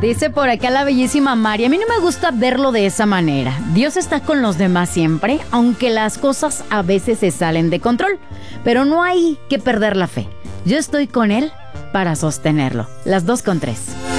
Dice por acá la bellísima Mari, a mí no me gusta verlo de esa manera. Dios está con los demás siempre, aunque las cosas a veces se salen de control. Pero no hay que perder la fe. Yo estoy con Él para sostenerlo. Las 2:03.